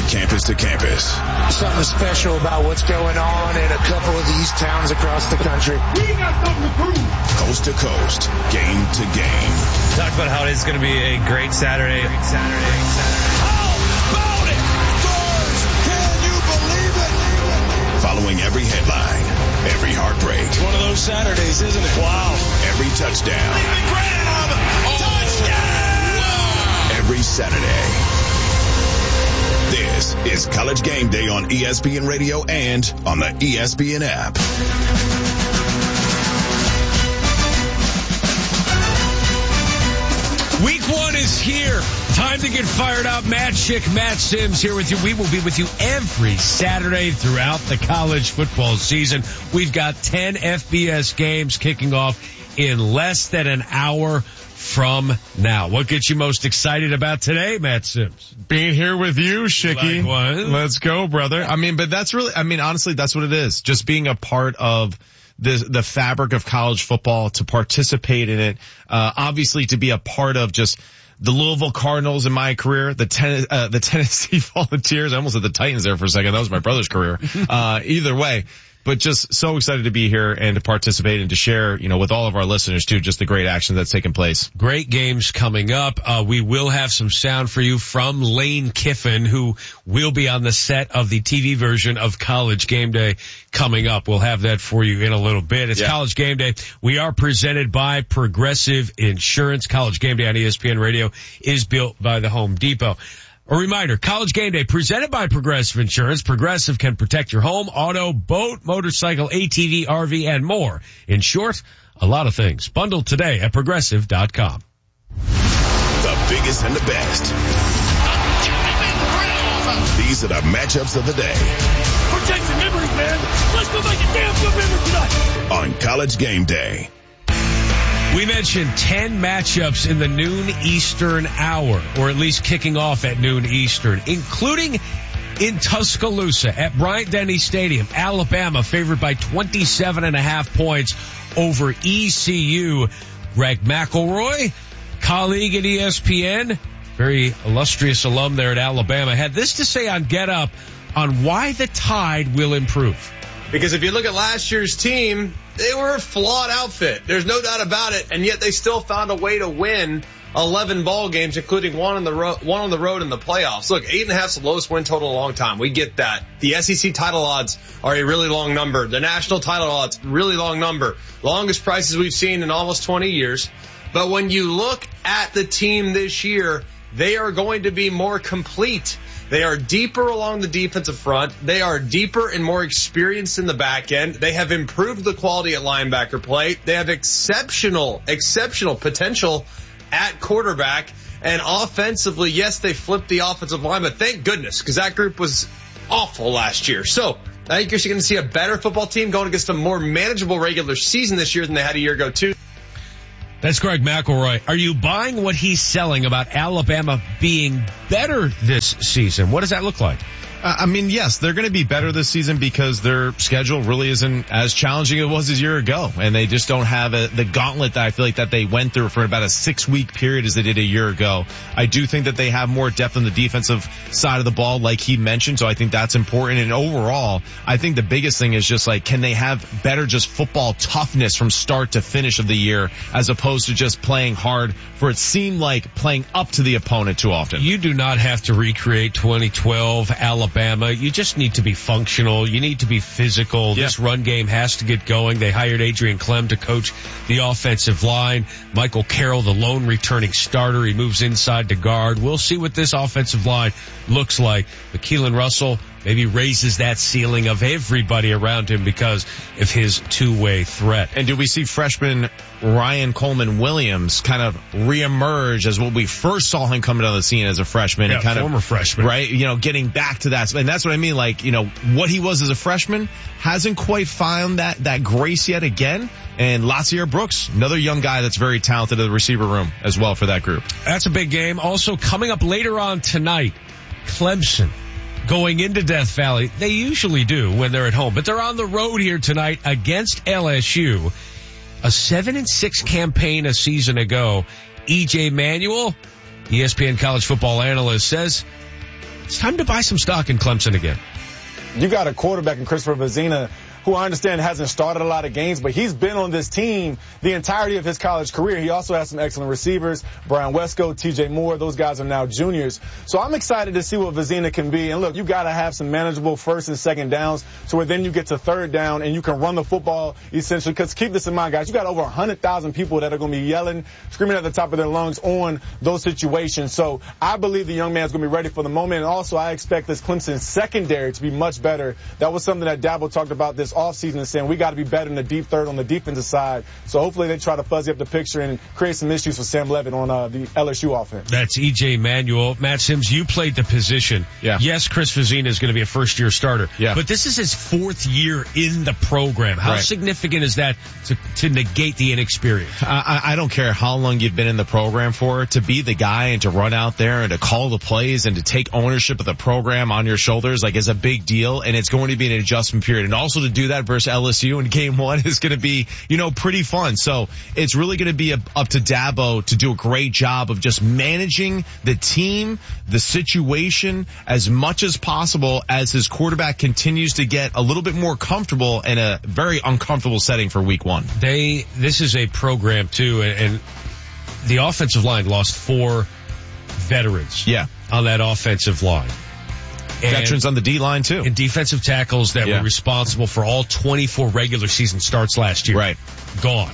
campus to campus. Something special about what's going on in a couple of these towns across the country. We got something to prove. Coast to coast, game to game. Talk about how it's going to be a great Saturday. How about it? Stars, can you believe it? Following every headline, every heartbreak. It's one of those Saturdays, isn't it? Wow. Every touchdown. Touchdown! Every Saturday. This is College Game Day on ESPN Radio and on the ESPN app. Week 1 is here. Time to get fired up. Matt Schick, Matt Sims here with you. We will be with you every Saturday throughout the college football season. We've got 10 FBS games kicking off in less than an hour from now. What gets you most excited about today, Matt Sims? Being here with you, Schicky. Likewise. Let's go, brother. But that's really, honestly, that's what it is. Just being a part of the fabric of college football, to participate in it, obviously to be a part of just the Louisville Cardinals in my career, the Tennessee Volunteers. I almost said the Titans there for a second. That was my brother's career. Either way. But just so excited to be here and to participate and to share, with all of our listeners too, just the great action that's taken place. Great games coming up. We will have some sound for you from Lane Kiffin, who will be on the set of the TV version of College Game Day coming up. We'll have that for you in a little bit. It's College Game Day. We are presented by Progressive Insurance. College Game Day on ESPN Radio is built by the Home Depot. A reminder, College Game Day presented by Progressive Insurance. Progressive can protect your home, auto, boat, motorcycle, ATV, RV, and more. In short, a lot of things. Bundle today at Progressive.com. The biggest and the best. These are the matchups of the day. We're chasing memories, man. Let's go make a damn good memory tonight. On College Game Day. We mentioned 10 matchups in the noon Eastern hour, or at least kicking off at noon Eastern, including in Tuscaloosa at Bryant-Denny Stadium. Alabama favored by 27.5 points over ECU. Greg McElroy, colleague at ESPN, very illustrious alum there at Alabama, had this to say on Get Up on why the Tide will improve. Because if you look at last year's team, they were a flawed outfit. There's no doubt about it. And yet they still found a way to win 11 ball games, including one on the road in the playoffs. Look, 8.5 is the lowest win total in a long time. We get that. The SEC title odds are a really long number. The national title odds, really long number. Longest prices we've seen in almost 20 years. But when you look at the team this year, they are going to be more complete. They are deeper along the defensive front. They are deeper and more experienced in the back end. They have improved the quality at linebacker play. They have exceptional potential at quarterback. And offensively, yes, they flipped the offensive line, but thank goodness, because that group was awful last year. So I think you're going to see a better football team going against a more manageable regular season this year than they had a year ago, too. That's Greg McElroy. Are you buying what he's selling about Alabama being better this season? What does that look like? Yes, they're going to be better this season because their schedule really isn't as challenging as it was a year ago. And they just don't have the gauntlet that I feel like that they went through for about a 6-week period as they did a year ago. I do think that they have more depth on the defensive side of the ball, like he mentioned. So I think that's important. And overall, I think the biggest thing is just like, can they have better just football toughness from start to finish of the year as opposed to just playing hard for it seemed like playing up to the opponent too often. You do not have to recreate 2012 Alabama. You just need to be functional. You need to be physical. Yeah. This run game has to get going. They hired Adrian Clem to coach the offensive line. Michael Carroll, the lone returning starter. He moves inside to guard. We'll see what this offensive line looks like. But Keelan Russell maybe raises that ceiling of everybody around him because of his two-way threat. And do we see freshman Ryan Coleman Williams kind of reemerge as what we first saw him coming on the scene as a freshman? Yeah, and former freshman. Right, getting back to that. And that's what I mean, what he was as a freshman hasn't quite found that grace yet again. And Lacier Brooks, another young guy that's very talented in the receiver room as well for that group. That's a big game. Also coming up later on tonight, Clemson going into Death Valley. They usually do when they're at home, but they're on the road here tonight against LSU. A 7-6 campaign a season ago. E.J. Manuel, ESPN college football analyst, says it's time to buy some stock in Clemson again. You got a quarterback in Christopher Vezina, who I understand hasn't started a lot of games, but he's been on this team the entirety of his college career. He also has some excellent receivers, Brian Wesco, TJ Moore. Those guys are now juniors. So I'm excited to see what Vezina can be. And look, you got to have some manageable first and second downs to where then you get to third down and you can run the football essentially. Because keep this in mind, guys, you got over 100,000 people that are going to be yelling, screaming at the top of their lungs on those situations. So I believe the young man's going to be ready for the moment. And also I expect this Clemson secondary to be much better. That was something that Dabo talked about this offseason, saying we got to be better in the deep third on the defensive side. So hopefully they try to fuzzy up the picture and create some issues for Sam Levitt on the LSU offense. That's E.J. Manuel. Matt Sims, you played the position. Yeah. Yes, Chris Vezina is going to be a first-year starter. Yeah. But this is his 4th year in the program. How significant is that to negate the inexperience? I don't care how long you've been in the program for, to be the guy and to run out there and to call the plays and to take ownership of the program on your shoulders, like, is a big deal. And it's going to be an adjustment period. And also to do that versus LSU in game 1 is going to be, pretty fun. So it's really going to be up to Dabo to do a great job of just managing the team, the situation as much as possible as his quarterback continues to get a little bit more comfortable in a very uncomfortable setting for week 1. This is a program too, and the offensive line lost 4 veterans. Yeah. On that offensive line. Veterans on the D-line, too. And defensive tackles that were responsible for all 24 regular season starts last year. Right. Gone.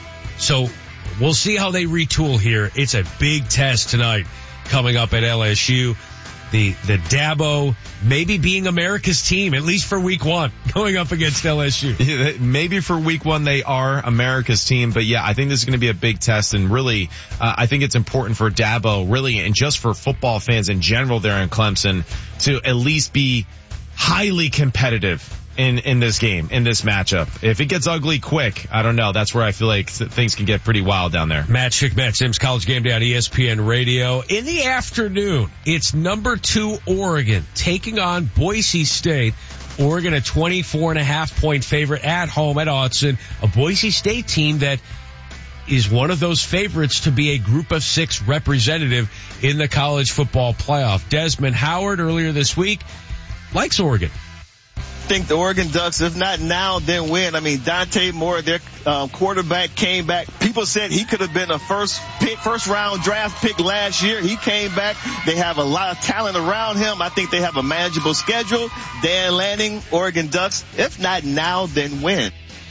So we'll see how they retool here. It's a big test tonight coming up at LSU. The Dabo maybe being America's team, at least for week 1, going up against LSU. Yeah, maybe for week 1 they are America's team, but yeah, I think this is going to be a big test, and really, I think it's important for Dabo, really, and just for football fans in general there in Clemson, to at least be highly competitive in this game, in this matchup. If it gets ugly quick, I don't know. That's where I feel like things can get pretty wild down there. Matt Schick, Matt Sims, College Game Day on ESPN Radio. In the afternoon, it's number 2 Oregon taking on Boise State. Oregon a 24.5-point favorite at home at Autzen. A Boise State team that is one of those favorites to be a group of 6 representative in the college football playoff. Desmond Howard earlier this week likes Oregon. I think the Oregon Ducks, if not now, then when. I mean, Dante Moore, their quarterback, came back. People said he could have been a first round draft pick last year. He came back. They have a lot of talent around him. I think they have a manageable schedule. Dan Lanning, Oregon Ducks, if not now, then when.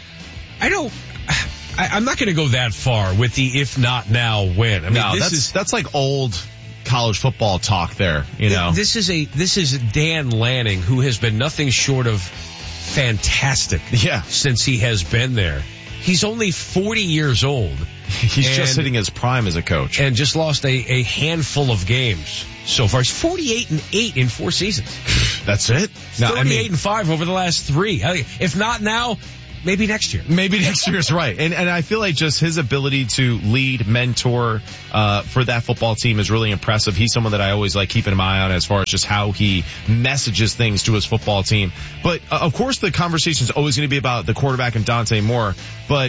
I'm not going to go that far with the if not now, when. I mean, no, that's like old college football talk there, This is Dan Lanning, who has been nothing short of fantastic since he has been there. He's only 40 years old. He's just hitting his prime as a coach. And just lost a handful of games so far. He's 48-8 in 4 seasons. That's it? 38-5 over the last 3. If not now, maybe next year. Maybe next year is right. And I feel like just his ability to lead, mentor, for that football team is really impressive. He's someone that I always like keeping an eye on as far as just how he messages things to his football team. But, of course, the conversation is always going to be about the quarterback and Dante Moore. But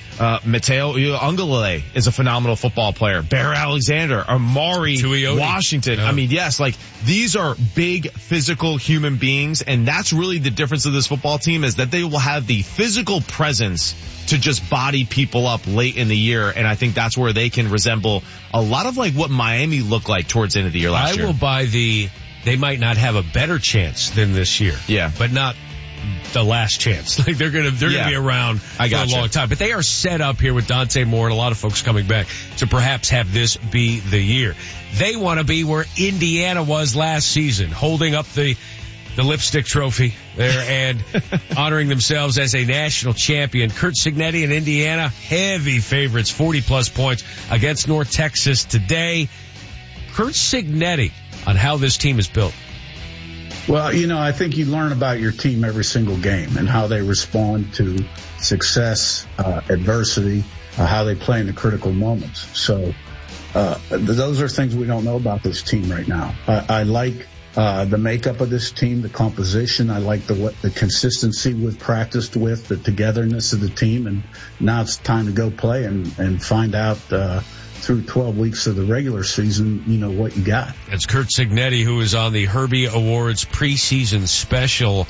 Mateo Uiagalelei is a phenomenal football player. Bear Alexander, Amari Washington. I mean, yes, like these are big physical human beings, and that's really the difference of this football team, is that they will have the physical presence to just body people up late in the year, and I think that's where they can resemble a lot of like what Miami looked like towards the end of the year last year. I will buy they might not have a better chance than this year. Yeah. But not the last chance. Like they're gonna be around for a long time. But they are set up here with Dante Moore and a lot of folks coming back to perhaps have this be the year. They want to be where Indiana was last season, holding up the lipstick trophy there and honoring themselves as a national champion. Curt Cignetti in Indiana, heavy favorites, 40-plus points against North Texas today. Curt Cignetti on how this team is built. Well, I think you learn about your team every single game and how they respond to success, adversity, how they play in the critical moments. So those are things we don't know about this team right now. I like the makeup of this team, the composition. I like the consistency we've practiced with, the togetherness of the team. And now it's time to go play and find out through 12 weeks of the regular season, you know what you got. It's Curt Cignetti, who is on the Herbie Awards preseason special.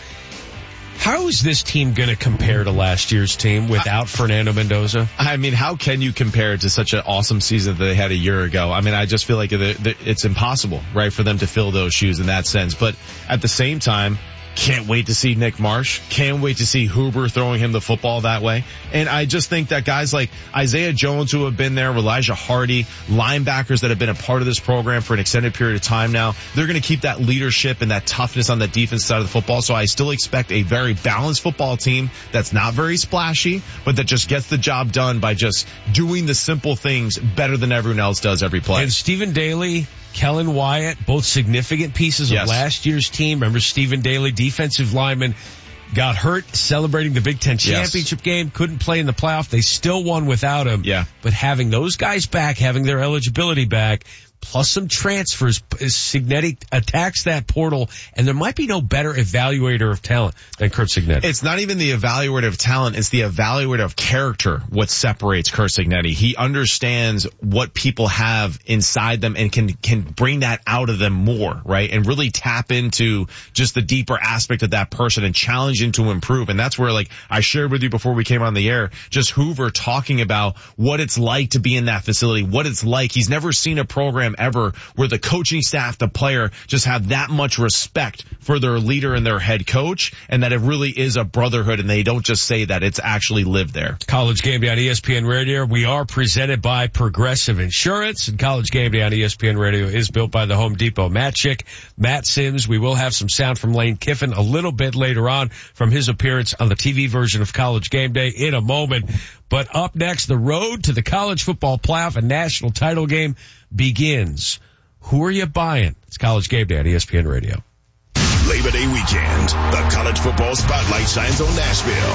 How is this team going to compare to last year's team without Fernando Mendoza? I mean, how can you compare it to such an awesome season that they had a year ago? I mean, I just feel like it's impossible, right, for them to fill those shoes in that sense. But at the same time, can't wait to see Nick Marsh. Can't wait to see Huber throwing him the football that way. And I just think that guys like Isaiah Jones, who have been there, Elijah Hardy, linebackers that have been a part of this program for an extended period of time now, they're going to keep that leadership and that toughness on the defense side of the football. So I still expect a very balanced football team that's not very splashy, but that just gets the job done by just doing the simple things better than everyone else does every play. And Stephen Daly, Kellen Wyatt, both significant pieces of last year's team. Remember Stephen Daly, defensive lineman, got hurt celebrating the Big Ten championship game, couldn't play in the playoff. They still won without him. Yeah. But having those guys back, having their eligibility back, plus some transfers, Cignetti attacks that portal, and there might be no better evaluator of talent than Curt Cignetti. It's not even the evaluator of talent, it's the evaluator of character what separates Curt Cignetti. He understands what people have inside them and can bring that out of them more, right? And really tap into just the deeper aspect of that person and challenge him to improve. And that's where, like I shared with you before we came on the air, just Hoover talking about what it's like to be in that facility, what it's like. He's never seen a program ever where the coaching staff, the player, just have that much respect for their leader and their head coach, and that it really is a brotherhood and they don't just say that, it's actually lived there. College Game Day on ESPN Radio. We are presented by Progressive Insurance, and College Game Day on ESPN Radio is built by the Home Depot. Matt Schick, Matt Sims. We will have some sound from Lane Kiffin a little bit later on from his appearance on the TV version of College Game Day in a moment. But up next, the road to the college football playoff and national title game begins. Who are you buying? It's College Game Day on ESPN Radio. Labor Day weekend, the college football spotlight shines on Nashville.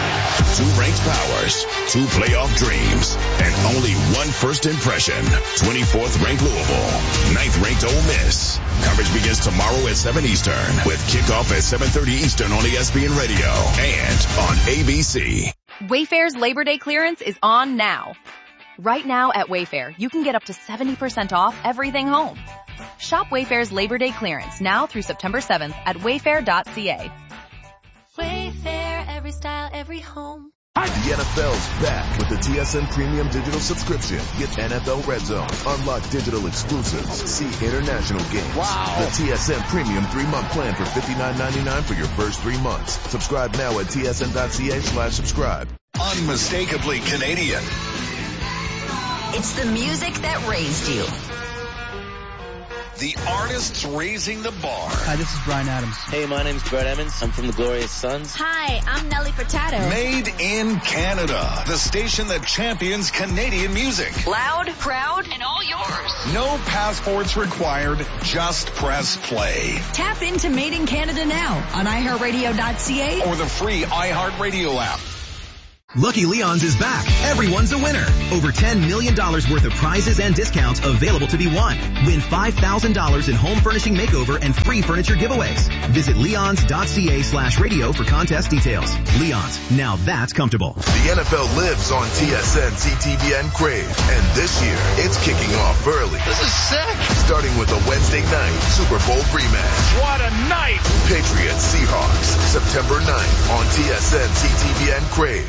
2 ranked powers, 2 playoff dreams, and only 1 first impression. 24th ranked Louisville, 9th ranked Ole Miss. Coverage begins tomorrow at 7 Eastern with kickoff at 7:30 Eastern on ESPN Radio and on ABC. Wayfair's Labor Day clearance is on now. Right now at Wayfair, you can get up to 70% off everything home. Shop Wayfair's Labor Day clearance now through September 7th at wayfair.ca. Wayfair, every style, every home. The NFL's back with the TSN Premium Digital subscription. Get NFL Red Zone, unlock digital exclusives, see international games. Wow. The TSN Premium 3-month plan for $59.99 for your first 3 months. Subscribe now at tsn.ca/subscribe. Unmistakably Canadian. It's the music that raised you. The artists raising the bar. Hi, this is Bryan Adams. Hey, my name's Brett Emmons. I'm from the Glorious Sons. Hi, I'm Nelly Furtado. Made in Canada. The station that champions Canadian music. Loud, proud, and all yours. No passports required. Just press play. Tap into Made in Canada now on iHeartRadio.ca or the free iHeartRadio app. Lucky Leon's is back. Everyone's a winner. Over $10 million worth of prizes and discounts available to be won. Win $5,000 in home furnishing makeover and free furniture giveaways. Visit leons.ca/radio for contest details. Leon's, now that's comfortable. The NFL lives on TSN, CTVN Crave. And this year, it's kicking off early. This is sick. Starting with a Wednesday night Super Bowl rematch. What a night. Patriots Seahawks, September 9th on TSN, CTVN Crave.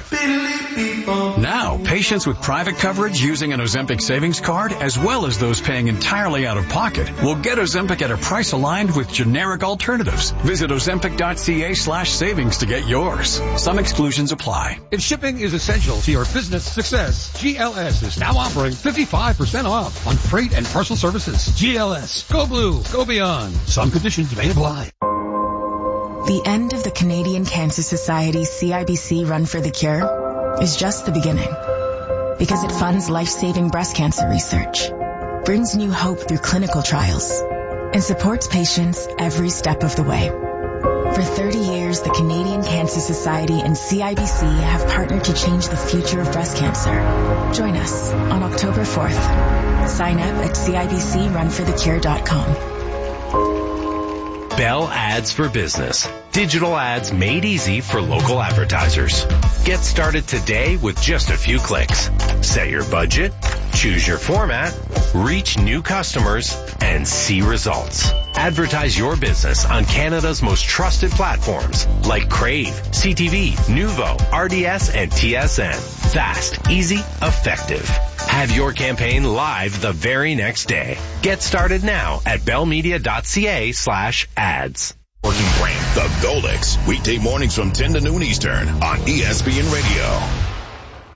Now, patients with private coverage using an Ozempic savings card, as well as those paying entirely out of pocket, will get Ozempic at a price aligned with generic alternatives. Visit Ozempic.ca/savings to get yours. Some exclusions apply. If shipping is essential to your business success, GLS is now offering 55% off on freight and parcel services. GLS. Go blue. Go beyond. Some conditions may apply. The end of the Canadian Cancer Society CIBC Run for the Cure is just the beginning, because it funds life-saving breast cancer research, brings new hope through clinical trials, and supports patients every step of the way. For 30 years, the Canadian Cancer Society and CIBC have partnered to change the future of breast cancer. Join us on October 4th. Sign up at CIBCRunForTheCure.com. Bell Ads for Business. Digital ads made easy for local advertisers. Get started today with just a few clicks. Set your budget, Choose your format, reach new customers, and see results. Advertise your business on Canada's most trusted platforms like Crave, CTV, Nuvo, RDS, and TSN. Fast, easy, effective. Have your campaign live the very next day. Get started now at bellmedia.ca/ads. The Golix, weekday mornings from 10 to noon Eastern on ESPN Radio.